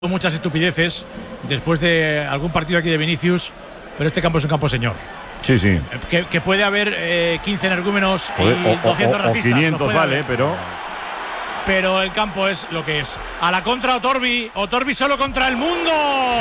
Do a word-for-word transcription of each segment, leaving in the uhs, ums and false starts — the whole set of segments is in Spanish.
muchas estupideces después de algún partido aquí de Vinicius, pero este campo es un campo señor. Sí, sí. Que, que puede haber eh, quince energúmenos y o, doscientos o, racistas. o quinientos, vale, haber. pero... Pero el campo es lo que es. A la contra Otorbi, Otorbi solo contra el mundo.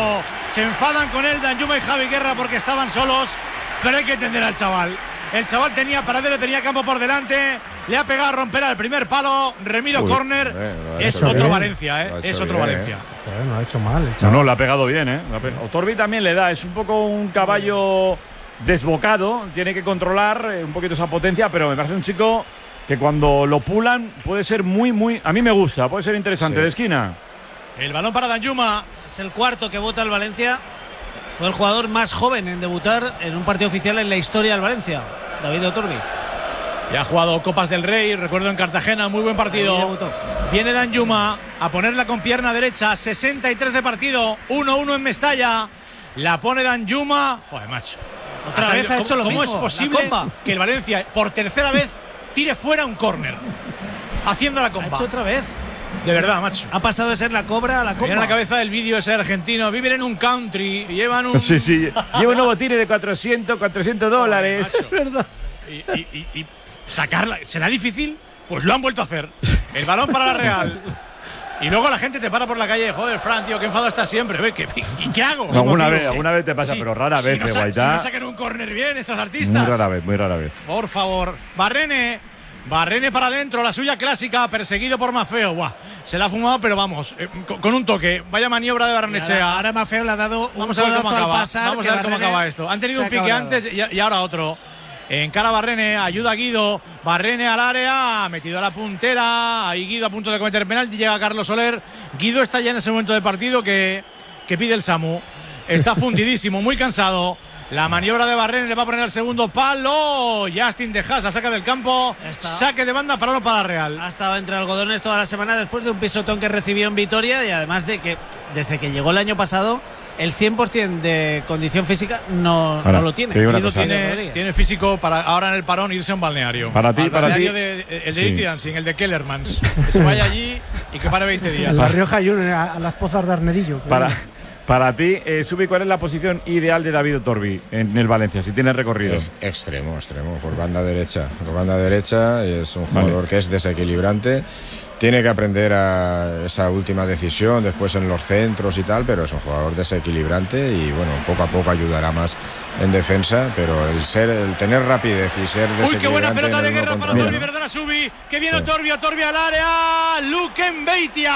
Se enfadan con él Danjuma y Javi Guerra porque estaban solos, pero hay que entender al chaval. El chaval tenía paradero, tenía campo por delante, le ha pegado a romper al primer palo, Remiro córner. Eh, es otro bien. Valencia, eh. Es otro bien, Valencia. Eh. Bueno, ha hecho mal el chaval. No, no, le ha pegado bien, eh. Otorbi también le da, es un poco un caballo desbocado, tiene que controlar un poquito esa potencia, pero me parece un chico que cuando lo pulan puede ser muy, muy... A mí me gusta, puede ser interesante, sí. De esquina. El balón para Danjuma. Es el cuarto que vota el Valencia. Fue el jugador más joven en debutar en un partido oficial en la historia del Valencia, David Otorbi. Ya ha jugado Copas del Rey, recuerdo en Cartagena, muy buen partido. Viene Danjuma a ponerla con pierna derecha, sesenta y tres de partido, uno uno en Mestalla. La pone Danjuma. Joder, macho. Otra ha vez ha hecho lo ¿Cómo mismo? ¿Cómo es posible que el Valencia, por tercera vez, tire fuera un córner? Haciendo la comba. Ha hecho otra vez. De verdad, macho. Ha pasado de ser la cobra a la comba. Mira en la cabeza del vídeo ese argentino. Viven en un country y llevan un... Sí, sí. Lleva un nuevo tire de cuatrocientos, cuatrocientos dólares. Es verdad. Y, y, y, y sacarla, ¿será difícil? Pues lo han vuelto a hacer. El balón para la Real. Y luego la gente te para por la calle. Joder, Fran, tío, qué enfado estás siempre. ¿Ve? ¿Qué, ¿Y qué hago? No, alguna vez, alguna vez te pasa, sí, pero rara vez, si no, Guaitá. Si no sacan un córner bien estos artistas. Muy rara vez, muy rara vez. Por favor. Barrene. Barrene para adentro, la suya clásica, perseguido por Maffeo. Buah, se la ha fumado, pero vamos, eh, con, con un toque. Vaya maniobra de Barrenechea. Ahora, ahora Maffeo le ha dado Vamos a ver cómo acaba. Pasar, vamos a ver cómo acaba esto. Han tenido un pique antes y, y ahora otro. Encara Barrene, ayuda a Guido. Barrene al área, metido a la puntera. Ahí Guido a punto de cometer penalti. Llega Carlos Soler. Guido está ya en ese momento de partido que, que pide el Samu. Está fundidísimo, muy cansado. La maniobra de Barrene le va a poner al segundo palo. Justin de Haas la saca del campo. Saque de banda para para la Real. Ha estado entre algodones toda la semana después de un pisotón que recibió en Vitoria. Y además de que desde que llegó el año pasado, el cien por ciento de condición física no, Ahora, no lo tiene. Guido tiene, tiene físico para ahora en el parón irse a un balneario. Para ti, Al para ti. De, de, el de Dirty sí. Dancing, el de Kellermans. Que se vaya allí y que pare veinte días. La Rioja Junior a, a las pozas de Arnedillo. Para... Para ti, eh, Subi, ¿cuál es la posición ideal de David Otorbi en el Valencia, si tiene recorrido? Es extremo, extremo, por banda derecha. Por banda derecha es un jugador vale. que es desequilibrante. Tiene que aprender a esa última decisión después en los centros y tal, pero es un jugador desequilibrante y bueno, poco a poco ayudará más en defensa, pero el ser, el tener rapidez y ser desequilibrante. Uy, qué buena pelota de Guerra para Otorbi, Mira. perdona Subi, que viene sí. Otorbi, Otorbi al área, Luquen Beitia.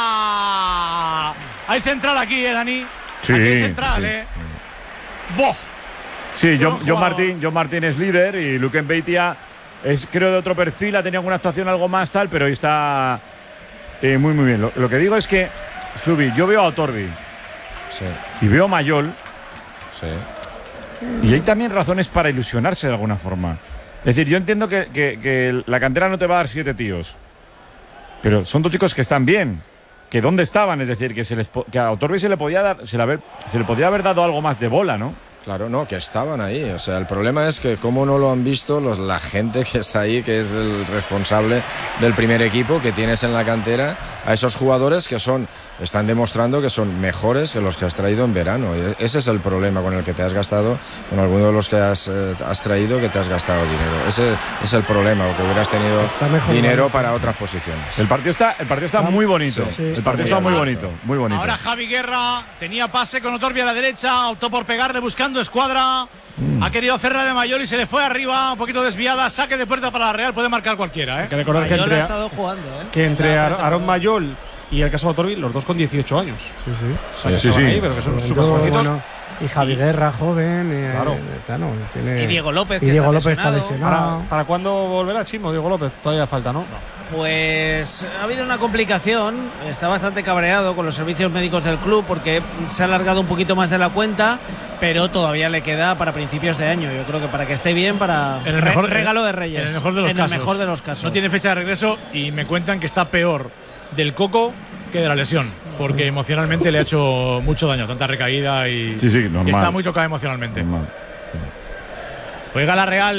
Hay central aquí, ¿eh, Dani? Sí. Aquí hay central, sí. ¿eh? ¡Boh! Sí, John, John Martín, John Martín es líder y Luquen Beitia es, creo, de otro perfil, ha tenido alguna actuación algo más tal, pero hoy está eh, muy, muy bien. Lo, lo que digo es que, Subi, yo veo a Otorbi sí. y veo a Mayol sí. y hay también razones para ilusionarse de alguna forma. Es decir, yo entiendo que, que, que la cantera no te va a dar siete tíos, pero son dos chicos que están bien. Que dónde estaban, es decir, que, se les, que a Otorbi se le podía dar, se le, haber, se le podía haber dado algo más de bola, ¿no? Claro, no, que estaban ahí. O sea, el problema es que cómo no lo han visto los, la gente que está ahí, que es el responsable del primer equipo que tienes en la cantera, a esos jugadores que son, están demostrando que son mejores que los que has traído en verano. Y ese es el problema con el que te has gastado, con alguno de los que has, eh, has traído, que te has gastado dinero. Ese es el problema, porque hubieras tenido dinero para otras posiciones. El partido está, el partido está muy bonito. Sí, sí, el partido está muy bonito, muy bonito. Ahora Javi Guerra tenía pase con Otorbi a la derecha, optó por pegarle buscando escuadra. Mm. Ha querido hacerla de Mayol y se le fue arriba, un poquito desviada. Saque de puerta para la Real, puede marcar cualquiera, ¿eh? Hay que recordar que entre, ha estado jugando, ¿eh? que entre Aaron Mayol y el caso de Otorbi, los dos con dieciocho años. Sí, sí. O sea, sí, sí, sí. Ahí, pero que son súper jovencitos. Bueno, y Javi Guerra, joven. Eh, claro. Eh, no, tiene, y Diego López. Y Diego está López lesionado. está lesionado. ¿Para, ¿Para cuándo volverá Chimo, Diego López? Todavía falta, ¿no? No. Pues ha habido una complicación, está bastante cabreado con los servicios médicos del club porque se ha alargado un poquito más de la cuenta, pero todavía le queda para principios de año. Yo creo que para que esté bien, para en el mejor, re regalo de Reyes. En el mejor de los en casos. el mejor de los casos. No tiene fecha de regreso y me cuentan que está peor del coco que de la lesión, porque emocionalmente le ha hecho mucho daño, tanta recaída y, sí, sí, normal. y está muy tocado emocionalmente. Normal. Juega la Real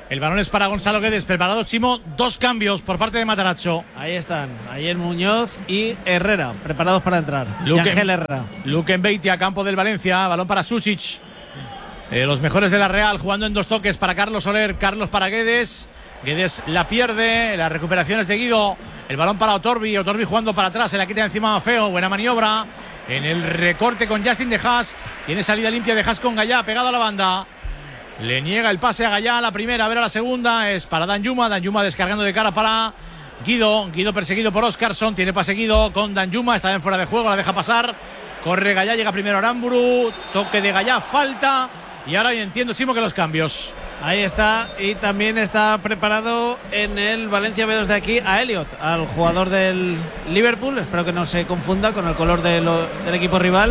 El balón es para Gonzalo Guedes. Preparado, Chimo. Dos cambios por parte de Matarazzo. Ahí están. Ayer Muñoz y Herrera. Preparados para entrar. Luque, y Ángel Herrera. Luque Beiti a campo del Valencia. Balón para Susic. Eh, los mejores de la Real jugando en dos toques para Carlos Soler. Carlos para Guedes. Guedes la pierde. Las recuperaciones de Guido. El balón para Otorbi. Otorbi jugando para atrás. Se la quita encima Mafeo. Buena maniobra. En el recorte con Justin de Haas. Tiene salida limpia de Haas con Gallá. Pegado a la banda. Le niega el pase a Gallá. La primera. A ver a la segunda. Es para Danjuma. Danjuma descargando de cara para Guido. Guido perseguido por Oscarson. Tiene pase Guido con Danjuma. Está en fuera de juego. La deja pasar. Corre Gallá. Llega primero Aramburu. Toque de Gallá. Falta. Y ahora entiendo, Chimo, que los cambios. Ahí está, y también está preparado en el Valencia B dos de aquí a Elliot, al jugador del Liverpool. Espero que no se confunda con el color de lo, del equipo rival.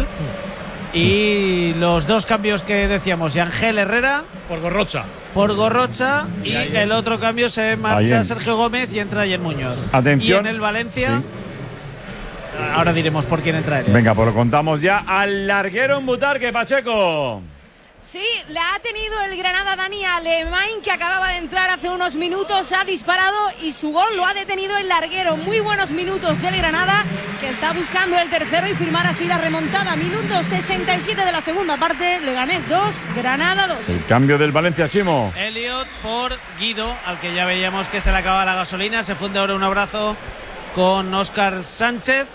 Y los dos cambios que decíamos, y Ángel Herrera por Gorrocha. Por Gorrocha, y, y el otro cambio se marcha Ayer. Sergio Gómez y entra Ayer Muñoz. Atención. Y en el Valencia, Sí. ahora diremos por quién entra él. Venga, pues lo contamos ya al larguero en Butarque, Pacheco. Sí, le ha tenido el Granada Dani Alemán, que acababa de entrar hace unos minutos, ha disparado y su gol lo ha detenido el larguero. Muy buenos minutos del Granada, que está buscando el tercero y firmar así la remontada. Minuto sesenta y siete de la segunda parte, Leganés dos, Granada dos. El cambio del Valencia, Chimo. Elliot por Guido, al que ya veíamos que se le acaba la gasolina. Se funde ahora un abrazo con Óscar Sánchez.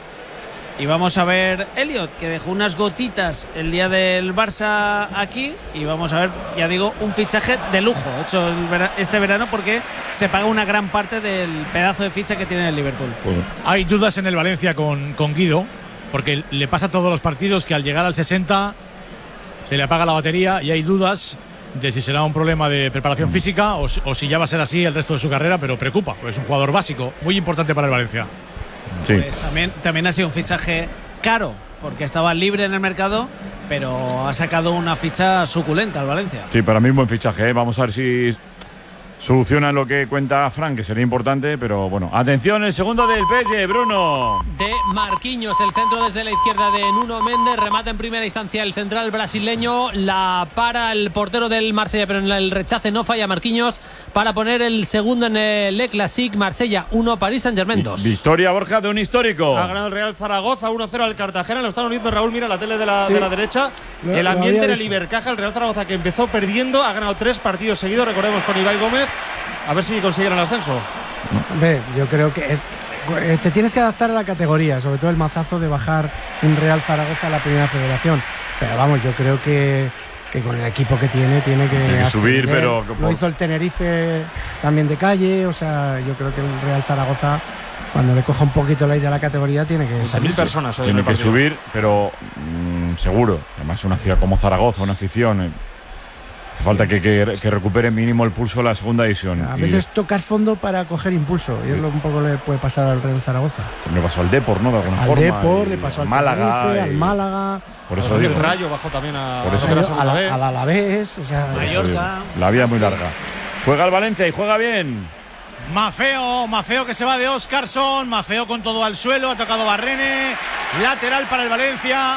Y vamos a ver Elliot, que dejó unas gotitas el día del Barça aquí. Y vamos a ver, ya digo, un fichaje de lujo hecho el vera- este verano, porque se paga una gran parte del pedazo de ficha que tiene el Liverpool. Bueno, Hay dudas en el Valencia con, con Guido, porque le pasa a todos los partidos que al llegar al sesenta se le apaga la batería y hay dudas de si será un problema de preparación física o, si- o si ya va a ser así el resto de su carrera, pero preocupa, porque es un jugador básico, muy importante para el Valencia. sí. Pues también, también ha sido un fichaje caro, porque estaba libre en el mercado, pero ha sacado una ficha suculenta al Valencia. Sí, para mí un buen fichaje, ¿eh? Vamos a ver si soluciona lo que cuenta Frank, que sería importante, pero bueno. Atención, el segundo del P S G, Bruno. De Marquinhos, el centro desde la izquierda de Nuno Méndez, remata en primera instancia el central brasileño, la para el portero del Marsella, pero en el rechace no falla Marquinhos para poner el segundo en el Le Classique. Marsella uno, París Saint-Germain dos. Victoria, Borja, de un histórico. Ha ganado el Real Zaragoza uno cero al Cartagena. Lo están uniendo, Raúl, mira la tele de la, Sí. de la derecha. Lo- el lo ambiente había en el visto. Ibercaja. El Real Zaragoza, que empezó perdiendo, ha ganado tres partidos seguidos, recordemos, con Ibai Gómez. A ver si consiguen el ascenso. Ve, yo creo que es- eh, te tienes que adaptar a la categoría, sobre todo el mazazo de bajar un Real Zaragoza a la primera federación. Pero vamos, yo creo que, que con el equipo que tiene, tiene que, Tiene que subir, ascender. pero que Lo por- hizo el Tenerife también de calle, o sea, yo creo que el Real Zaragoza, cuando le coja un poquito el aire a la categoría, tiene que Mil salir. personas hoy en Tiene el que partido. subir, pero mm, seguro. Además, una ciudad como Zaragoza, una afición. eh, Hace falta que, que, que recupere mínimo el pulso de la segunda división. A Y veces tocas fondo para coger impulso, y es lo que un poco le puede pasar al Real Zaragoza. le pasó al Depor, ¿no? De alguna Al forma. Depor, y le pasó al Málaga. Tenerife, y- al Málaga, Por eso El digo. Rayo bajó también a, Por eso a la digo. segunda al, vez. al Alavés, o sea, por eso digo. Mallorca. La vida es muy larga. Juega el Valencia y juega bien. Mafeo, Mafeo que se va de Oscarson, Mafeo con todo al suelo, ha tocado Barrene, lateral para el Valencia.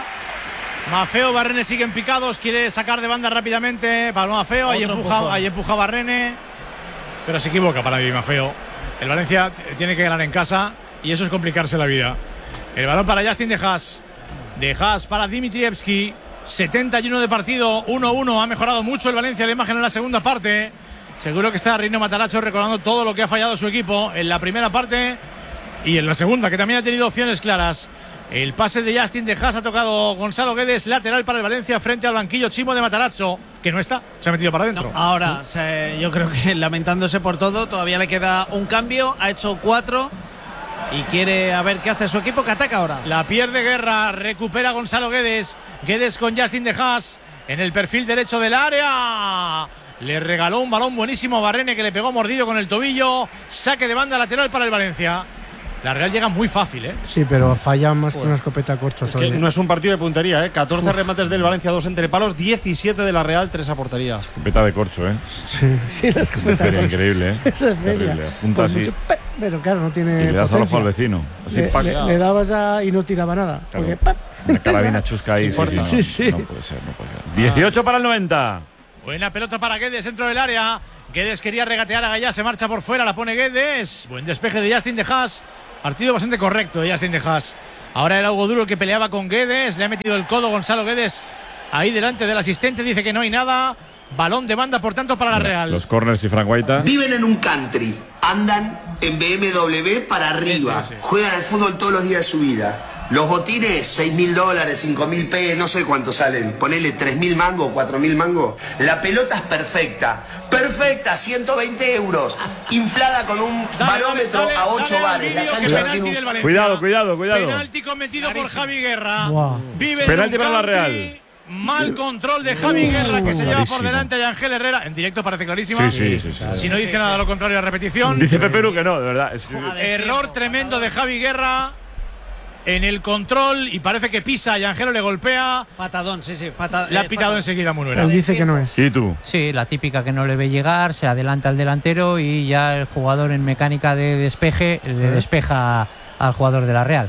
Mafeo, Barrene siguen picados, quiere sacar de banda rápidamente para Mafeo, ahí Otro empuja, empujón. ahí empuja Barrene, pero se equivoca para mí Mafeo. El Valencia tiene que ganar en casa y eso es complicarse la vida. El balón para Justin de Haas, de Haas para Dimitrievski, setenta y uno de partido, uno uno, ha mejorado mucho el Valencia la imagen en la segunda parte. Seguro que está Reino Matarazzo recordando todo lo que ha fallado su equipo en la primera parte y en la segunda, que también ha tenido opciones claras. El pase de Justin de Haas ha tocado Gonzalo Guedes, lateral para el Valencia frente al banquillo Chimo de Matarazzo, que no está, se ha metido para adentro. Ahora, se- yo creo que lamentándose por todo, todavía le queda un cambio, ha hecho cuatro y quiere a ver qué hace su equipo, que ataca ahora. La pierde Guerra, recupera Gonzalo Guedes, Guedes con Justin de Haas en el perfil derecho del área. Le regaló un balón buenísimo a Barrene, que le pegó mordido con el tobillo. Saque de banda lateral para el Valencia. La Real llega muy fácil, ¿eh? sí, pero falla más que una escopeta a corcho. Es que no es un partido de puntería, ¿eh? catorce remates del Valencia, dos entre palos, diecisiete de la Real, tres a portería. Peta de corcho, ¿eh? Sí, sí, la Es escopeta a feria, corcho. increíble, ¿eh? Eso es feria. Terrible. Punta Con así mucho pe- pero claro, no tiene y le das al ojo potencia. al vecino. Así, Le, pac. le- le dabas a, y no tiraba nada. Claro. Porque, ¡pap! Una carabina chusca ahí. Sí, sí, no, Sí, sí. no puede ser, no puede ser. dieciocho para el noventa. Buena pelota para Guedes dentro del área. Guedes quería regatear a Gallá, se marcha por fuera, la pone Guedes. Buen despeje de Justin de Haas. Partido bastante correcto de Justin de Haas. Ahora era Hugo Duro el que peleaba con Guedes. Le ha metido el codo Gonzalo Guedes ahí delante del asistente. Dice que no hay nada. Balón de banda, por tanto, para la Real. Los corners y Frank Guaita. Viven en un country, andan en B M W para arriba, sí, sí, sí. Juegan al fútbol todos los días de su vida. Los botines, seis mil dólares, cinco mil pesos, no sé cuánto salen. Ponele tres mil mangos, cuatro mil mangos. La pelota es perfecta, perfecta, ciento veinte euros. Inflada con un Dale, barómetro dale, a ocho dale al bares. La vídeo, que cancha penalti tiene un- del Valencia. Cuidado, cuidado, cuidado. Penalti cometido por Javi Guerra. Wow. Vive en Penalti un para la country. Real. Mal control de Javi Guerra, que se lleva por Clarísimo. delante a Ángel Herrera. En directo parece clarísima. Sí, sí, sí, sí. Si no dice nada lo contrario a repetición. Dice Peperu que no, de verdad. Es- Error tremendo de Javi Guerra en el control y parece que pisa y Ángelo le golpea. Patadón, sí, sí. Pata, Le ha eh, pitado patadón. enseguida Munuera. Él dice que no es. ¿Y tú? Sí, la típica que no le ve llegar, se adelanta al delantero y ya el jugador en mecánica de despeje le despeja al jugador de la Real.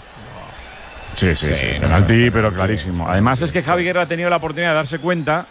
Sí, sí, sí. Sí, no, penalti, no, pero penalti. clarísimo. Además es que Javi Guerra ha tenido la oportunidad de darse cuenta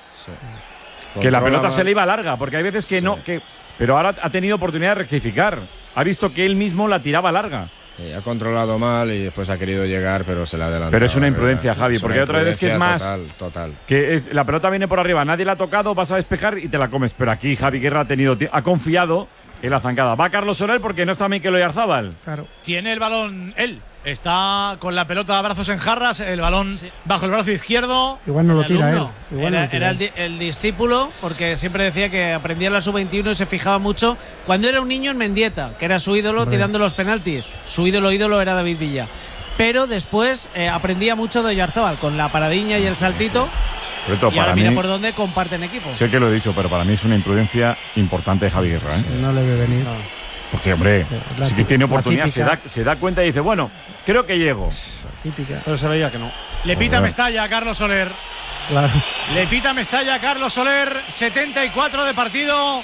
que la Controla pelota más. se le iba larga, porque hay veces que Sí. no, que, pero ahora ha tenido oportunidad de rectificar. Ha visto que él mismo la tiraba larga. Sí, ha controlado mal y después ha querido llegar, pero se le ha adelantado. Pero es una la imprudencia, verdad. Javi, Es porque una otra vez que es imprudencia más- Total, total. Que es la pelota viene por arriba, nadie la ha tocado, vas a despejar y te la comes. Pero aquí Javi Guerra ha tenido, ti- ha confiado en la zancada. Va Carlos Soler porque no está Mikel Oyarzábal. Claro. Tiene el balón él. Está con la pelota a brazos en jarras, el balón Sí. bajo el brazo izquierdo. Igual no lo El tira él. alumno. Igual no Era, lo tira era el, él. di- el discípulo, porque siempre decía que aprendía en la sub veintiuno y se fijaba mucho. Cuando era un niño en Mendieta, que era su ídolo Hombre. tirando los penaltis. Su ídolo ídolo era David Villa. Pero después eh, aprendía mucho de Oyarzábal, con la paradiña y el saltito. Reto, Y ahora para mira mí, por dónde comparten equipo. sé que lo he dicho, pero para mí es una imprudencia importante de Javi Guerra. ¿eh? No le ve venir. Porque, hombre, La sí que tí- tiene la oportunidad, se típica. da, se da cuenta y dice, bueno, creo que llego. Típica. Pero se veía que no. Le pita Joder. Mestalla a Carlos Soler. Claro. Le pita Mestalla a Carlos Soler. setenta y cuatro de partido.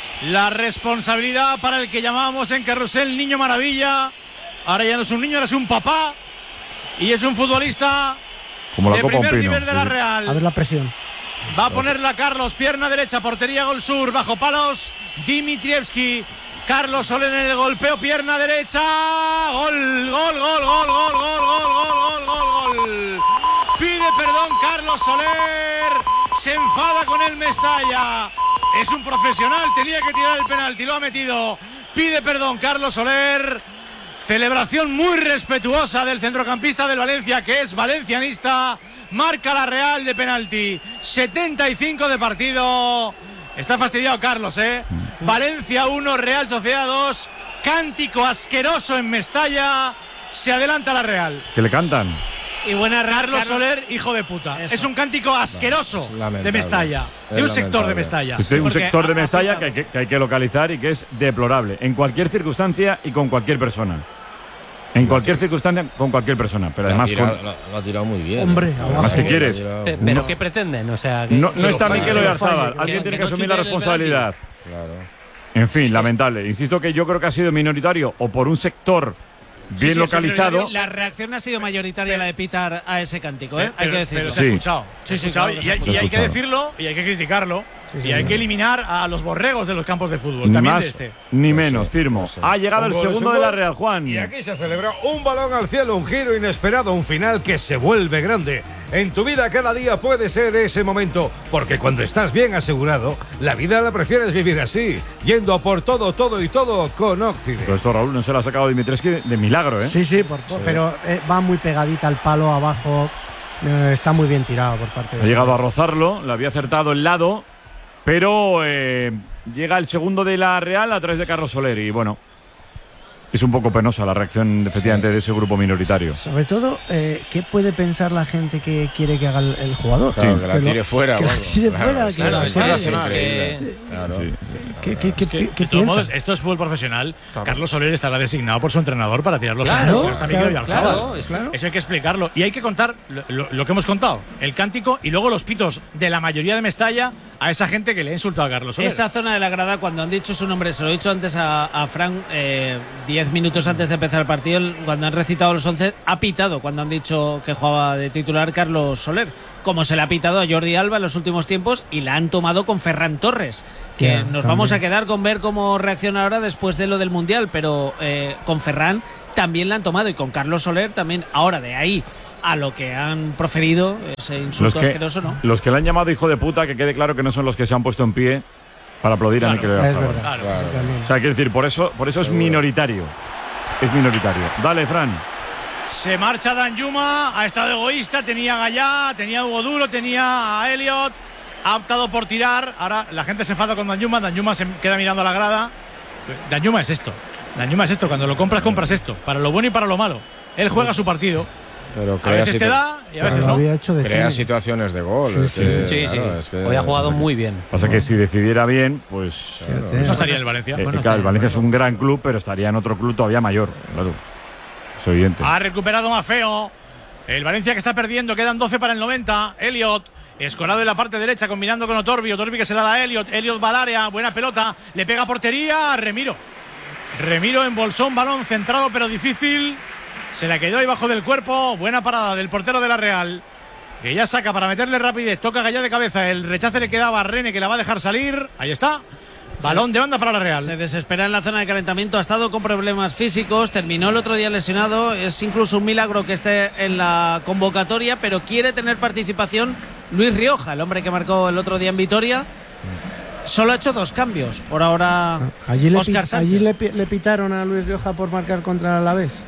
La responsabilidad para el que llamábamos en Carrusel Niño Maravilla. Ahora ya no es un niño, ahora es un papá. Y es un futbolista Como la de copa un primer pino. nivel de la Sí, sí. A Real. ver la presión. Va a ponerla Carlos, pierna derecha, portería Gol Sur, bajo palos, Dimitrievski. Carlos Soler en el golpeo, pierna derecha. Gol, gol, gol, gol, gol, gol, gol, gol, gol, gol, gol. Pide perdón Carlos Soler. Se enfada con el Mestalla. Es un profesional, tenía que tirar el penalti, lo ha metido. Pide perdón Carlos Soler. Celebración muy respetuosa del centrocampista del Valencia, que es valencianista. Marca la Real de penalti. setenta y cinco de partido. Está fastidiado Carlos, ¿eh? Valencia uno, Real Sociedad dos. Cántico asqueroso en Mestalla. Se adelanta la Real. Que le cantan. Y buena Carlos Soler, hijo de puta. Eso. Es un cántico asqueroso Es lamentable. de Mestalla. De Es un sector de lamentable. Mestalla. Este es un porque sector de ha- Mestalla ha que hay que, que hay que localizar y que es deplorable. En cualquier circunstancia y con cualquier persona. En cualquier circunstancia, con cualquier persona. Pero Lo ha además, tirado- con- lo- lo ha tirado muy bien. Hombre, ¿eh? abajo. ¿Más qué Lo ha quieres? tirado- Eh, ¿Pero qué pretenden? O sea, que- no, no que está lo falle, Mikel que lo Oyarzábal. falle, Alguien que- tiene que que no asumir la chute el responsabilidad. Claro. En fin, lamentable. Insisto que yo creo que ha sido minoritario o por un sector bien Sí, sí, localizado. es La reacción ha sido mayoritaria la de pitar a ese cántico, ¿eh? Pero, hay que decirlo. pero se ha Sí. escuchado. Sí, Se ha sí, escuchado claro que y, se ha hay- y escuchado. hay que decirlo y hay que criticarlo. y sí, hay sí. que eliminar a los borregos de los campos de fútbol. Ni También más de este. ni Pues menos, sí, firmo. pues sí. Ha llegado el Un gol de segundo de fútbol. la Real, Juan. Y aquí se celebra un balón al cielo, un giro inesperado, un final que se vuelve grande. En tu vida cada día puede ser ese momento, porque cuando estás bien asegurado, la vida la prefieres vivir así, yendo a por todo, todo y todo con Occident. Pero esto, Raúl, no se lo ha sacado Dimitrescu de, de milagro, ¿eh? Sí, sí, por- pero eh, va muy pegadita al palo abajo. Eh, está muy bien tirado por parte de Ha llegado a rozarlo, le había acertado el lado, pero eh, llega el segundo de la Real a través de Carlos Soler y bueno, es un poco penosa la reacción efectivamente de ese grupo minoritario. Sobre todo, eh, ¿qué puede pensar la gente que quiere que haga el, el jugador? Claro, Sí. que la Que lo- tire fuera. que la vamos. tire Claro, fuera, es que que la- es claro, irracional. que- Claro. Sí. ¿Qué, qué, qué, Es que, qué de todos piensa? modos, esto es fútbol profesional. Carlos Soler estará designado por su entrenador para tirar los Claro, penaltis, si no está Miguel claro, Oyarzábal. claro, es claro. Eso hay que explicarlo. Y hay que contar lo, lo- lo que hemos contado. El cántico y luego los pitos de la mayoría de Mestalla a esa gente que le ha insultado a Carlos Soler. Esa zona de la grada, cuando han dicho su nombre, se lo he dicho antes a, a Frank, diez eh, minutos antes de empezar el partido, cuando han recitado los once, ha pitado cuando han dicho que jugaba de titular Carlos Soler, como se le ha pitado a Jordi Alba en los últimos tiempos, y la han tomado con Ferran Torres, que yeah, nos también. vamos a quedar con ver cómo reacciona ahora después de lo del Mundial, pero eh, con Ferran también la han tomado, y con Carlos Soler también. Ahora, de ahí a lo que han proferido, ese insulto que, asqueroso, ¿no? Los que le han llamado hijo de puta, que quede claro que no son los que se han puesto en pie para aplaudir claro, a Mikel Oyarzabal. Claro, Claro. O sea, quiero decir, por eso, por eso es minoritario. Es minoritario. Dale, Fran. Se marcha Danjuma, ha estado egoísta, tenía a Gallá, tenía a Hugo Duro, tenía a Elliot, ha optado por tirar. Ahora la gente se enfada con Danjuma, Danjuma se queda mirando a la grada. Danjuma es esto, Danjuma es esto, cuando lo compras, compras esto, para lo bueno y para lo malo. Él juega su partido. Pero A crea, veces te da y a veces Lo no. había hecho de crea cine. situaciones de gol. Sí, es sí, que, Sí, claro, sí. es que- Hoy ha jugado muy bien. Pasa que si decidiera bien, pues. Fíjate. Eso estaría en el Valencia. eh, Bueno, claro, el sí, Valencia bueno. es un gran club, pero estaría en otro club todavía mayor. Claro. Es evidente. Ha recuperado Mafeo. El Valencia que está perdiendo, quedan doce para el noventa. Elliot, escolado en la parte derecha, combinando con Otorbi. Otorbi que se la da a Elliot. Elliot va al área, buena pelota. Le pega a portería a Remiro. Remiro embolsó un balón centrado pero difícil. Se la quedó ahí bajo del cuerpo. Buena parada del portero de la Real, que ya saca para meterle rapidez. Toca Gallá de cabeza. El rechace le quedaba a Rene, que la va a dejar salir. Ahí está. Balón de banda para la Real. Se desespera en la zona de calentamiento, ha estado con problemas físicos, terminó el otro día lesionado, es incluso un milagro que esté en la convocatoria, pero quiere tener participación Luis Rioja, el hombre que marcó el otro día en Vitoria. Solo ha hecho dos cambios, por ahora Allí, le, pi- Óscar Sánchez. allí le, pi- le pitaron a Luis Rioja por marcar contra el Alavés.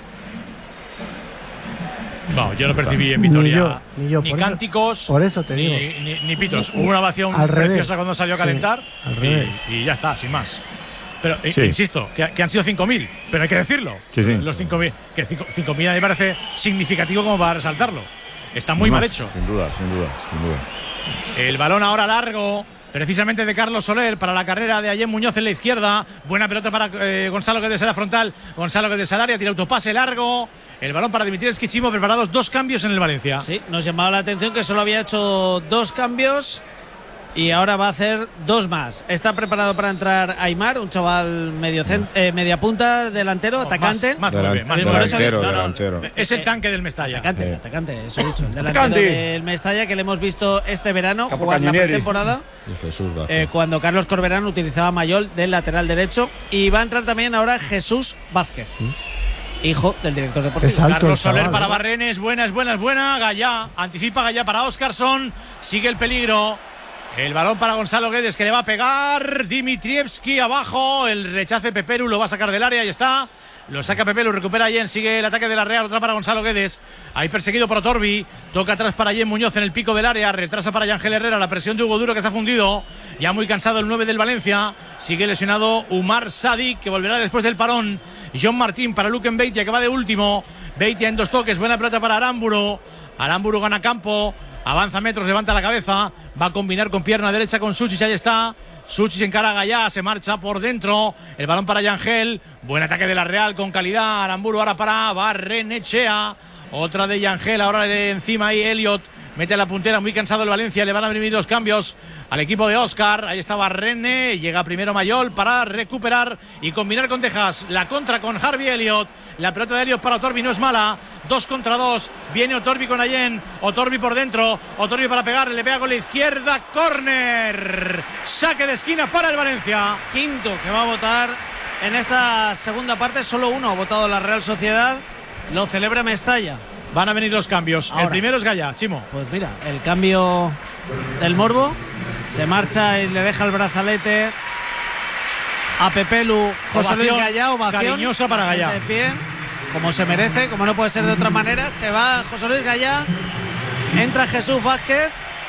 No, yo no percibí en Vitoria Ni yo, ni yo, por eso- cánticos, por eso te ni, digo. ni, ni pitos. Hubo una ovación Al revés. preciosa cuando salió a Sí, calentar al y- revés. y, ya está, sin más. Pero eh, Sí. insisto, que, que han sido cinco mil, pero hay que decirlo. Sí, sí. Los cinco mil, que cinco mil a mí me parece significativo como para resaltarlo. Está muy No, mal hecho. Sin duda, sin duda, sin duda. El balón ahora largo, precisamente de Carlos Soler, para la carrera de Ayem Muñoz en la izquierda. Buena pelota para eh, Gonzalo Guedes en la frontal. Gonzalo Guedes al área, tira autopase largo. El balón para Dimitrievski Chimo, preparados dos cambios en el Valencia. Sí, nos llamaba la atención que solo había hecho dos cambios y ahora va a hacer dos más. Está preparado para entrar Aimar, un chaval medio cent- eh, media punta, delantero, No, atacante. Más, más Delan- nueve, más Por nueve. eso- delantero, no, no, delantero. Es el tanque del Mestalla. Atacante, Sí. atacante, eso he dicho. El delantero Atacante. del Mestalla que le hemos visto este verano Capo jugar la Cañonieri. pretemporada. Y Jesús Vázquez. Eh, cuando Carlos Corberán utilizaba a Mayol del lateral derecho. Y va a entrar también ahora Jesús Vázquez, hijo del director deportivo. Es alto Carlos el chaval, Soler para ¿eh? Barrene, es buena, es buena, es buena. Gallá, anticipa Gallá para Óscarson. Sigue el peligro. El balón para Gonzalo Guedes, que le va a pegar. Dimitrievski abajo. El rechace Peperu lo va a sacar del área. Ahí está. Lo saca Peperu, recupera Yen. Sigue el ataque de la Real. Otra para Gonzalo Guedes. Ahí perseguido por Otorbi. Toca atrás para Yen Muñoz en el pico del área. Retrasa para Yangel Herrera. La presión de Hugo Duro, que está fundido. Ya muy cansado el nueve del Valencia. Sigue lesionado Umar Sadik, que volverá después del parón. John Martín para Luken Beitia, que va de último. Beitia en dos toques. Buena pelota para Aramburu. Aramburu gana campo. Avanza metros, levanta la cabeza. Va a combinar con pierna derecha con Suchis. Ahí está. Suchis encara a Gallá, se marcha por dentro. El balón para Yangel. Buen ataque de la Real con calidad. Aramburu ahora para Barrenechea. Otra de Yangel. Ahora de encima ahí Elliot. Mete a la puntera, muy cansado el Valencia. Le van a venir los cambios al equipo de Óscar. Ahí está Barrene. Llega primero Mayol para recuperar y combinar con Tejas. La contra con Harvey Elliot. La pelota de Elliot para Otorbi no es mala. Dos contra dos. Viene Otorbi con Allen. Otorbi por dentro. Otorbi para pegar. Le pega con la izquierda. Córner. Saque de esquina para el Valencia. Quinto que va a votar en esta segunda parte. Solo uno ha votado la Real Sociedad. Lo celebra Mestalla. Van a venir los cambios. Ahora. El primero es Gallá, Chimo. Pues mira, el cambio del Morbo. Se marcha y le deja el brazalete a Pepelu. José Luis Ovación Gallá, ovación cariñosa para La gente Gallá. de pie, como se merece, como no puede ser de otra manera. Se va José Luis Gallá. Entra Jesús Vázquez.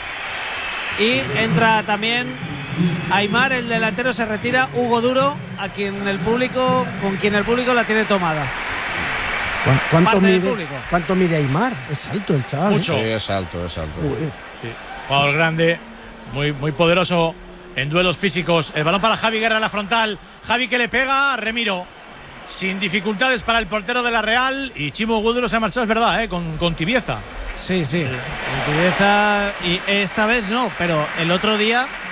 Y entra también Aimar, el delantero. Se retira Hugo Duro, a quien el público, con quien el público la tiene tomada. ¿Cu- ¿Cuánto Parte del mide, público. ¿Cuánto mide Aimar? Es alto el chaval. ¿eh? Mucho. Sí, es alto, es alto. Uy, Sí. Jugador grande, muy, muy poderoso en duelos físicos. El balón para Javi Guerra en la frontal. Javi que le pega a Remiro. Sin dificultades para el portero de la Real. Y Chimo Guduro se ha marchado, es verdad, ¿eh? con, con tibieza. Sí, sí. Con tibieza, y esta vez no, pero el otro día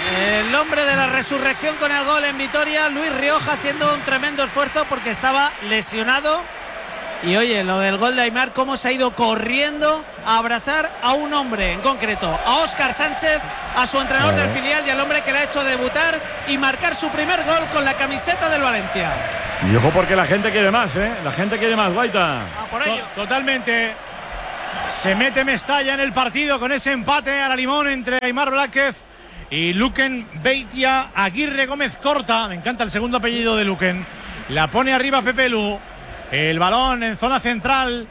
El hombre de la resurrección con el gol en Vitoria, Luis Rioja, haciendo un tremendo esfuerzo porque estaba lesionado. Y oye, lo del gol de Aimar, cómo se ha ido corriendo a abrazar a un hombre en concreto, a Óscar Sánchez, a su entrenador del filial y al hombre que le ha hecho debutar y marcar su primer gol con la camiseta del Valencia. Y ojo porque la gente quiere más, ¿eh? La gente quiere más, Guaita. Ah, por ello. Totalmente. Se mete Mestalla en el partido con ese empate a la limón entre Aimar Blázquez y Luquen Beitia. Aguirre Gómez corta, me encanta el segundo apellido de Luquen. La pone arriba Pepe Lu. El balón en zona central.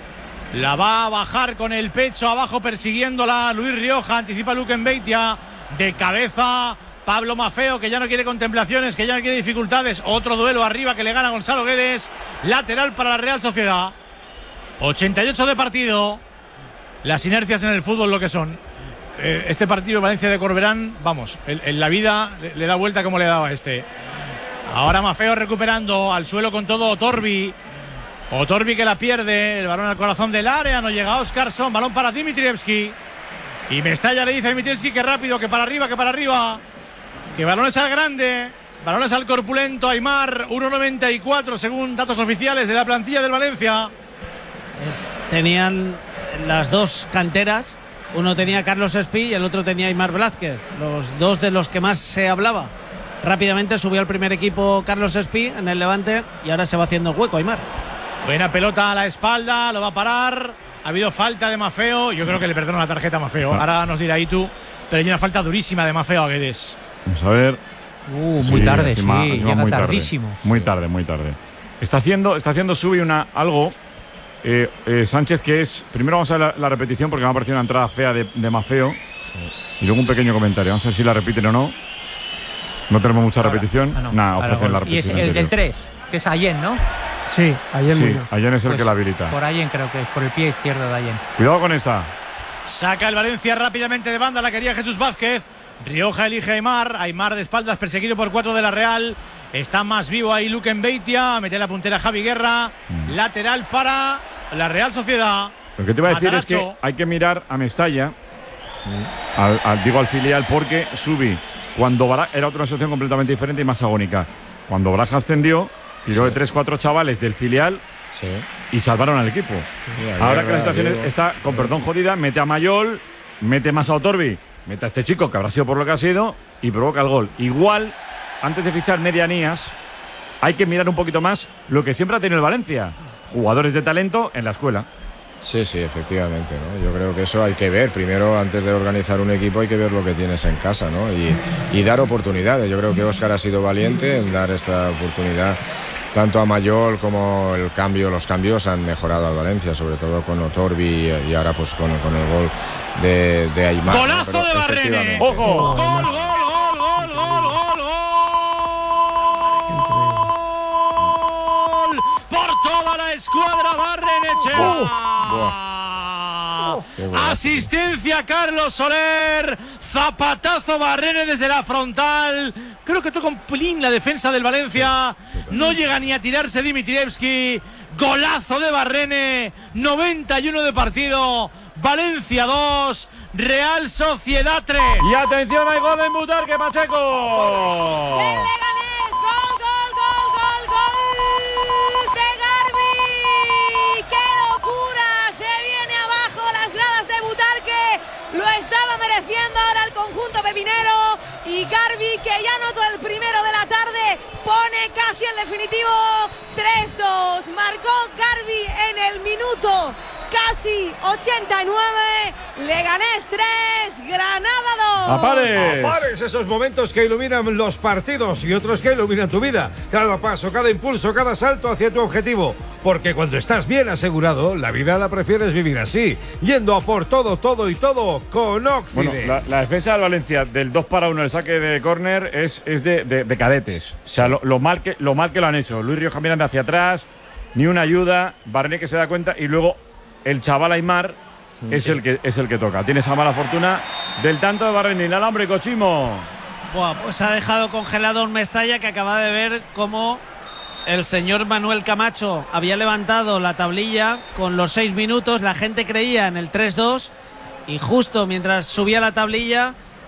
La va a bajar con el pecho abajo persiguiéndola Luis Rioja. Anticipa Luquen Beitia. De cabeza Pablo Mafeo, que ya no quiere contemplaciones, que ya no quiere dificultades. Otro duelo arriba que le gana Gonzalo Guedes. Lateral para la Real Sociedad. ochenta y ocho de partido. Las inercias en el fútbol lo que son. Eh, este partido de Valencia de Corberán, vamos, en, en la vida le, le da vuelta como le daba este. Ahora Mafeo recuperando al suelo con todo Otorbi. Otorbi que la pierde. El balón al corazón del área. No llega Oscarson. Balón para Dimitrievski. Y Mestalla le dice a Dimitrievski que rápido, que para arriba, que para arriba. Que balones al grande. Balones al corpulento Aimar. uno noventa y cuatro según datos oficiales de la plantilla del Valencia. Es, tenían las dos canteras. Uno tenía Carlos Espí y el otro tenía Aimar Blázquez. Los dos de los que más se hablaba. Rápidamente subió al primer equipo Carlos Espí en el Levante y ahora se va haciendo hueco Aimar. Buena pelota a la espalda, lo va a parar. Ha habido falta de Mafeo. Yo creo que le perdono la tarjeta a Mafeo. Ahora nos dirá Itu, pero hay una falta durísima de Mafeo a Guedes. Vamos a ver. Uh, muy sí, tarde, encima, sí, encima llega muy tardísimo. Tarde, muy tarde, muy tarde. Está haciendo, está haciendo Subi una, algo. Eh, eh, Sánchez, que es. Primero vamos a ver la, la repetición porque me ha parecido una entrada fea de, de Mafeo. Sí. Y luego un pequeño comentario. Vamos a ver si la repiten o no. No tenemos mucha ahora, repetición. Ah, no. Nada, ofrecen la repetición. Y es el del tres, que es Allen, ¿no? Sí, Allen. Sí, Allen es el pues que la habilita. Por Allen creo que es, por el pie izquierdo de Allen. Cuidado con esta. Saca el Valencia rápidamente de banda, la quería Jesús Vázquez. Rioja elige a Aimar. Aimar de espaldas, perseguido por cuatro de la Real. Está más vivo ahí Luquen Beitia. Mete la puntera Javi Guerra. Mm. Lateral para la Real Sociedad. Lo que te iba a decir Mataracho. Es que hay que mirar a Mestalla. Mm. Al, al, digo al filial porque Subi. Cuando Baraja era otra situación completamente diferente y más agónica. Cuando Baraja ascendió, tiró sí. de tres cuatro chavales del filial sí. y salvaron al equipo. Sí, ahora que la situación digo, está, con perdón jodida, mete a Mayol, mete más a Otorbi, mete a este chico que habrá sido por lo que ha sido y provoca el gol. Igual, antes de fichar medianías, hay que mirar un poquito más lo que siempre ha tenido el Valencia. Jugadores de talento en la escuela. Sí, sí, efectivamente, ¿no? Yo creo que eso hay que ver. Primero, antes de organizar un equipo, hay que ver lo que tienes en casa, ¿no? Y, y dar oportunidades. Yo creo que Óscar ha sido valiente en dar esta oportunidad. Tanto a Mayol como el cambio, los cambios han mejorado al Valencia, sobre todo con Otorbi y ahora pues con, con el gol de, de Aimar. ¡Golazo ¿no? de Barrene! ¡Ojo! ¡Gol, gol, gol, gol, gol, gol, gol! ¡Por toda la escuadra Barrenechea! Uh, uh, Asistencia Carlos Soler. Zapatazo Barrene desde la frontal. Creo que toca un pelín la defensa del Valencia. No llega ni a tirarse Dimitrievski. Golazo de Barrene. noventa y uno de partido. Valencia dos, Real Sociedad tres. Y atención, hay gol en Butarque, Pacheco. El Leganés, gol, gol, gol, gol, gol de Garbi. ¡Qué locura! Se viene abajo las gradas de Butarque. Lo estaba mereciendo ahora el conjunto pepinero. Y Garbi, que ya notó el primero de la tarde, pone casi el definitivo tres dos. Marcó Garbi en el minuto casi ochenta y nueve. Leganés tres, Granada dos. ¡Apares! ¡Apares! Esos momentos que iluminan los partidos y otros que iluminan tu vida. Cada paso, cada impulso, cada salto hacia tu objetivo. Porque cuando estás bien asegurado, la vida la prefieres vivir así. Yendo a por todo, todo y todo con Occident. Bueno, la, la defensa del Valencia del dos para uno, el saque de córner, es, es de, de, de cadetes. O sea, lo, lo, mal que, lo mal que lo han hecho. Luis Rioja mirando hacia atrás, ni una ayuda. Barrene que se da cuenta y luego el chaval Aimar sí. es, el que, es el que toca. Tiene esa mala fortuna del tanto de Barrene. El alambre, Cochimo. Buah, pues ha dejado congelado un Mestalla que acaba de ver cómo el señor Manuel Camacho había levantado la tablilla con los seis minutos. La gente creía en el tres dos y justo mientras subía la tablilla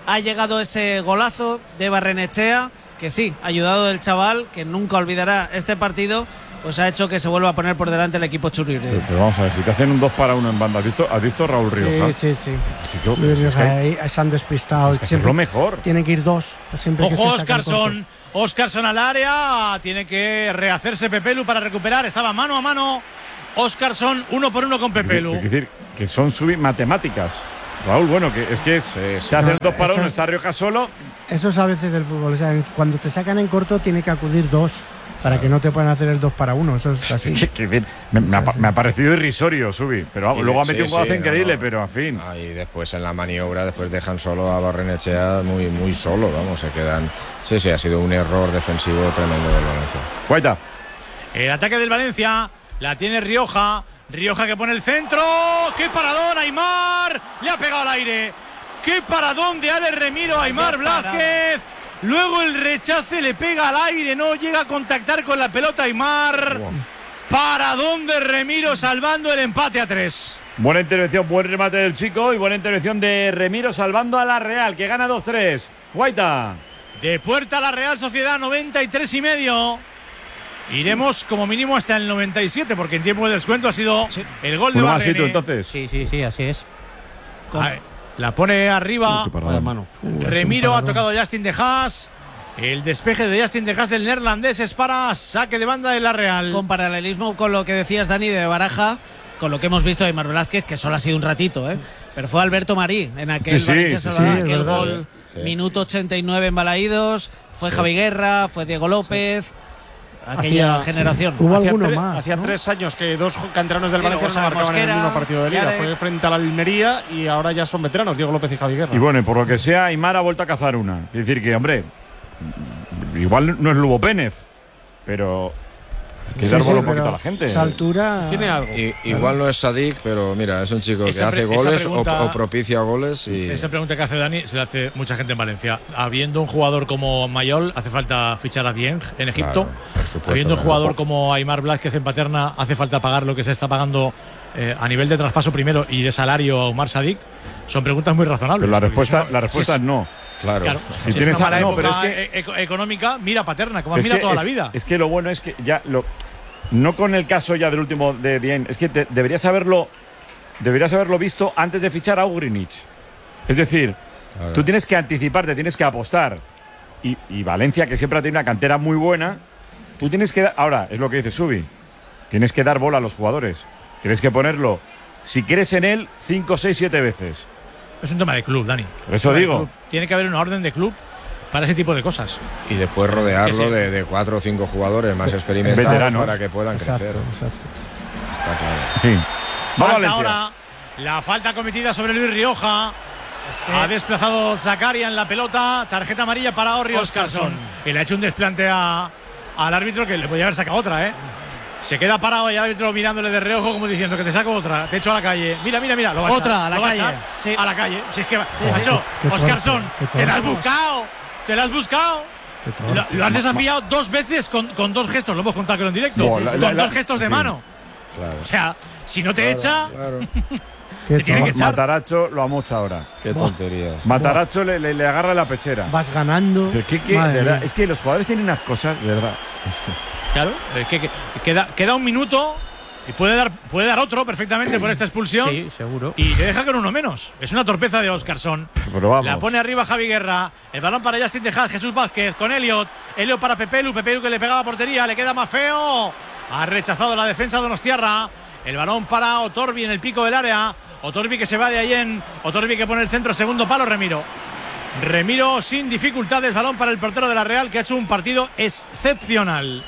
ha llegado ese golazo de Barrenechea, que sí, ayudado del chaval, que nunca olvidará este partido, pues ha hecho que se vuelva a poner por delante el equipo Churriurde. Pero, pero vamos a ver, si te hacen un dos para uno en banda, ¿has visto, ¿has visto Raúl Rioja? Sí, sí, sí. Chico, Luis pues es Rioja, que hay- ahí se han despistado. es que Siempre hacerlo mejor. Tienen que ir dos. Siempre que Ojo, se sacan Óscarson. Óscarson al área. Tiene que rehacerse Pepelu para recuperar. Estaba mano a mano. Óscarson, uno por uno con Pepelu. Es decir, que son subi matemáticas. Raúl, bueno, que es que es, se hacen No, dos para eso uno, es- está Rioja solo. Eso es a veces del fútbol. O sea, es- cuando te sacan en corto, tiene que acudir dos. Para que no te puedan hacer el dos para uno. Eso es así. Que- que bien, me, me ha, pa- me ha parecido irrisorio, Subi. Pero vamos, Y luego ha de- metido sí, un golazo sí, increíble, no, no. pero en fin. Ah, y después en la maniobra, después dejan solo a Barrenechea muy, muy solo, vamos, se quedan. Sí, sí, ha sido un error defensivo tremendo del Valencia. Guaita. El ataque del Valencia. La tiene Rioja. Rioja que pone el centro. ¡Qué paradón, Aimar! Le ha pegado al aire. ¡Qué paradón de Ale Remiro a Aimar Blázquez! Luego el rechace le pega al aire. No llega a contactar con la pelota Aimar. Paradón de Remiro salvando el empate a tres. Buena intervención, buen remate del chico y buena intervención de Remiro salvando a la Real, que gana dos tres. Guaita. De puerta a la Real Sociedad, noventa y tres y medio. Iremos como mínimo hasta el noventa y siete, porque en tiempo de descuento ha sido el gol de Uno más Barrene. sitio, entonces. Sí, sí, sí, así es. Ahí, la pone arriba. mano. Remiro ha tocado a Justin de Haas. El despeje de Justin de Haas del neerlandés es para saque de banda de la Real. Con paralelismo con lo que decías, Dani, de Baraja, con lo que hemos visto de Aimar Velázquez, que solo ha sido un ratito, ¿eh? Pero fue Alberto Marí en aquel Sí, sí, Valencia sí, Salvador, sí, es aquel verdad. gol, Sí. minuto ochenta y nueve en Balaídos, fue Javi Guerra, fue Diego López, aquella Hacía- generación. Hubo Hacía alguno tre- más. Hacía ¿no? tres años que dos canteranos del Sí, Valencia luego no Sara marcaban en el Mosquera, mismo partido de liga. Yarek. Fue frente a la Almería y ahora ya son veteranos, Diego López y Javi Guerra. Y bueno, y por lo que sea, Aimar ha vuelto a cazar una. Es decir, que, hombre, igual no es Lugo Pénez, pero hay que Sí, dar sí, bola un pero poquito a la gente. Esa altura. Tiene algo. Y, igual no es Sadik, pero mira, es un chico Esa que hace pre- esa goles pregunta- o, o propicia goles. Y Esa pregunta que hace Dani se la hace mucha gente en Valencia. Habiendo un jugador como Mayol, hace falta fichar a Dieng en Egipto. Claro, por supuesto, Habiendo un claro. jugador como Aimar Blázquez en Paterna, hace falta pagar lo que se está pagando eh, a nivel de traspaso primero y de salario a Omar Sadik. Son preguntas muy razonables. Pero la porque respuesta, es una- la respuesta si es no. claro. Claro, Si si tienes es una a- mala no, pero época es que- e- eco- económica, mira Paterna, como Es has mirado que- toda es- la vida. Es que lo bueno es que ya lo. No con el caso ya del último de Dieng, es que te- deberías haberlo. Deberías haberlo visto antes de fichar a Ugrinich. Es decir, Claro. tú tienes que anticiparte, tienes que apostar. Y, y Valencia, que siempre ha tenido una cantera muy buena, tú tienes que. Ahora, es lo que dice Subi. Tienes que dar bola a los jugadores. Tienes que ponerlo, si crees en él, cinco, seis, siete veces. Es un tema de club, Dani. Por eso Un tema de digo. club. Tiene que haber una orden de club para ese tipo de cosas. Y después rodearlo Que sí. de, de cuatro o cinco jugadores más experimentados Veteranos. para que puedan Exacto, crecer. exacto. Está claro. En fin. Va Falta Valencia. ahora la falta cometida sobre Luis Rioja. Ha desplazado Zakaria en la pelota. Tarjeta amarilla para Orri Óscarson. Y le ha hecho un desplante a- al árbitro que le podía haber sacado otra, ¿eh? Se queda parado y el árbitro mirándole de reojo como diciendo que te saco otra, te echo a la calle. Mira, mira, mira. Lo va a Otra, echar, a la lo va calle, echar sí. A la calle. Si es que, sí. macho, Qué torpe, Óscarson, qué te la has torpe. buscado. Te la has buscado. Qué torpe. Lo, lo has desafiado dos veces con, con dos gestos. Lo hemos contado que en directo. Sí, Sí, sí, sí, sí. con La- la- dos gestos de sí. mano. Claro. O sea, si no te echa, Claro. Qué te tiene que torpe. echar. Mataracho lo amocha ahora. Qué tonterías. Mataracho le, le- le agarra la pechera. Vas ganando. Pero qué- qué- Madre de verdad, mía. es que los jugadores tienen unas cosas, de verdad. claro, es que, que- queda, queda un minuto y puede dar, puede dar otro perfectamente por esta expulsión. Sí, seguro. Y te deja con uno menos. Es una torpeza de Óscarson. Pero vamos. La pone arriba Javi Guerra. El balón para Justin de Haas, Jesús Vázquez con Elliot. Elliot para Pepelu. Pepelu que le pegaba a portería. Le queda más feo. Ha rechazado la defensa de Donostiarra. El balón para Otorbi en el pico del área. Otorbi que se va de ahí en. Otorbi que pone el centro, segundo palo, Remiro. Remiro sin dificultades. Balón para el portero de la Real que ha hecho un partido excepcional.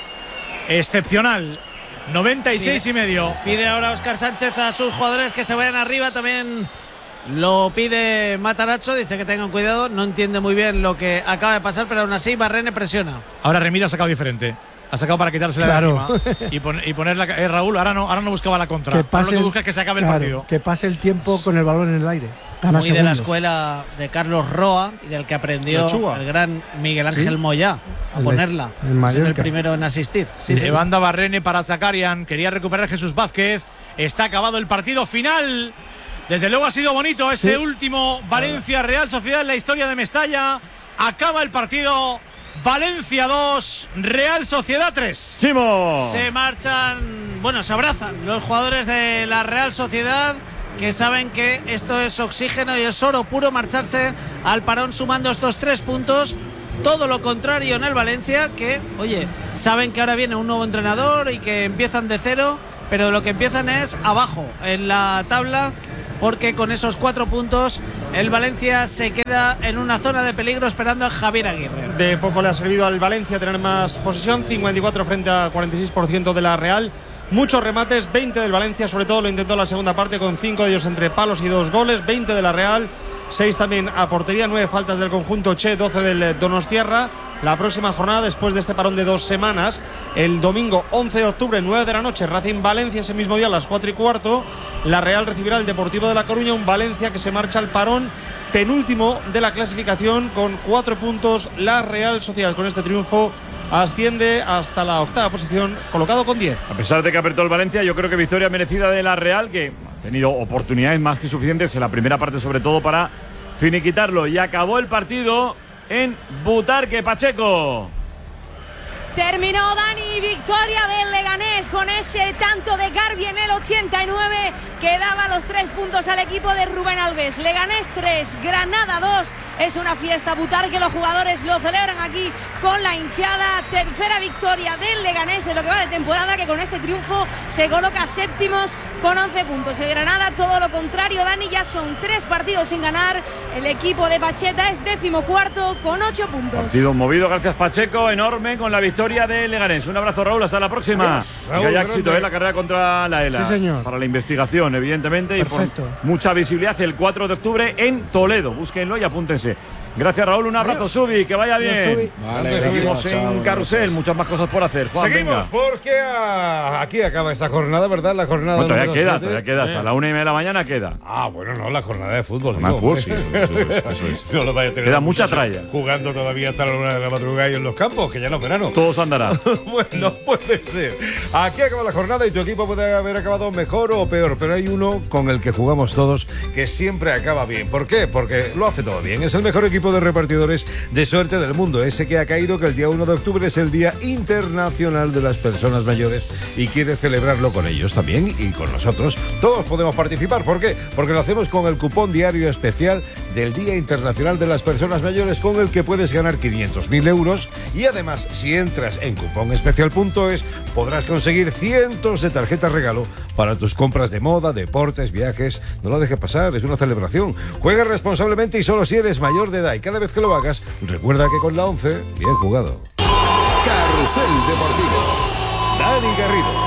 Excepcional. noventa y seis y medio. Pide ahora Óscar Sánchez a sus jugadores que se vayan arriba. También lo pide Mataracho. Dice que tengan cuidado. No entiende muy bien lo que acaba de pasar, pero aún así Barrene presiona. Ahora Remiro ha sacado diferente. Ha sacado para quitársela Claro. de encima y, pon- y ponerla. Eh, Raúl, ahora no, ahora no buscaba la contra. Que Ahora pase lo que el- busca es que se acabe claro, el partido. Que pase el tiempo con el balón en el aire. Gana Muy de la segundos. escuela de Carlos Roa y del que aprendió Lechuga. el gran Miguel Ángel Sí. Moyá a El de- ponerla. el Ser Mallorca. el primero en asistir. Sí, sí. Se banda Barrene para Zakarian. Quería recuperar Jesús Vázquez. Está acabado el partido final Desde luego ha sido bonito este sí. último Valencia-Real Sociedad en la historia de Mestalla. Acaba el partido. Valencia dos, Real Sociedad tres. Chimo. Se marchan, bueno, se abrazan los jugadores de la Real Sociedad, que saben que esto es oxígeno y es oro puro marcharse al parón sumando estos tres puntos. Todo lo contrario en el Valencia, que, oye, saben que ahora viene un nuevo entrenador y que empiezan de cero, pero lo que empiezan es abajo en la tabla, porque con esos cuatro puntos el Valencia se queda en una zona de peligro esperando a Javier Aguirre. De poco le ha servido al Valencia tener más posesión, cincuenta y cuatro frente a cuarenta y seis por ciento de la Real. Muchos remates, veinte del Valencia, sobre todo lo intentó en la segunda parte con cinco de ellos entre palos y dos goles, veinte de la Real, seis también a portería, nueve faltas del conjunto Che, doce del Donostiarra. La próxima jornada, después de este parón de dos semanas, el domingo once de octubre, nueve de la noche, Racing Valencia, ese mismo día a las cuatro y cuarto. La Real recibirá el Deportivo de La Coruña, un Valencia que se marcha al parón, penúltimo de la clasificación con cuatro puntos. La Real Sociedad con este triunfo asciende hasta la octava posición, colocado con diez. A pesar de que apretó el Valencia, yo creo que victoria merecida de la Real, que ha tenido oportunidades más que suficientes en la primera parte, sobre todo para finiquitarlo. Y acabó el partido en Butarque, Pacheco. Terminó, Dani, victoria del Leganés con ese tanto de Garbi en el ochenta y nueve que daba los tres puntos al equipo de Rubén Alves. Leganés tres, Granada dos. Es una fiesta Butarque, los jugadores lo celebran aquí con la hinchada. Tercera victoria del Leganés en lo que va de temporada, que con este triunfo se coloca séptimos con once puntos. El Granada todo lo contrario, Dani, ya son tres partidos sin ganar. El equipo de Pacheta es decimocuarto con ocho puntos. Partido movido, gracias Pacheco, enorme con la victoria de Leganés. Un abrazo, Raúl, hasta la próxima. Raúl, que haya éxito en la carrera contra la ELA. Sí, señor. Para la investigación, evidentemente. Perfecto. Y por mucha visibilidad el cuatro de octubre en Toledo. Búsquenlo y apúntense. Gracias, Raúl. Un abrazo, Adiós. Subi. Que vaya bien. Vale, seguimos gracias, en chao, Carrusel. gracias. Muchas más cosas por hacer. Juan, seguimos venga. porque ah, aquí acaba esta jornada, ¿verdad? La jornada Bueno, todavía queda, siete. todavía queda. Hasta eh. la una y media de la mañana queda. Ah, bueno, no, la jornada de fútbol. Más no, fútbol, sí, eso, eso, eso, eso es. No lo vaya a tener. Queda mucha tralla. Jugando todavía hasta la una de la madrugada y en los campos, que ya no es verano. Todos andará. Bueno, puede ser. Aquí acaba la jornada y tu equipo puede haber acabado mejor o peor, pero hay uno con el que jugamos todos que siempre acaba bien. ¿Por qué? Porque lo hace todo bien. Es el mejor equipo de repartidores de suerte del mundo. Ese que ha caído que el día uno de octubre es el Día Internacional de las Personas Mayores y quiere celebrarlo con ellos también y con nosotros. Todos podemos participar. ¿Por qué? Porque lo hacemos con el cupón diario especial del Día Internacional de las Personas Mayores, con el que puedes ganar quinientos mil euros y además, si entras en cuponespecial punto es, podrás conseguir cientos de tarjetas regalo para tus compras de moda, deportes, viajes. No lo dejes pasar, es una celebración. Juega responsablemente y solo si eres mayor de edad, y cada vez que lo hagas, recuerda que con la once, bien jugado. Carrusel Deportivo. Dani Garrido.